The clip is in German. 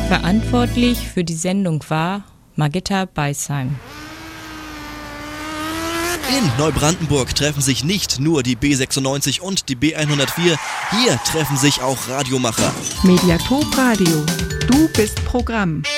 Verantwortlich für die Sendung war Margitta Beisheim. In Neubrandenburg treffen sich nicht nur die B96 und die B104, hier treffen sich auch Radiomacher. Mediathek Radio, du bist Programm.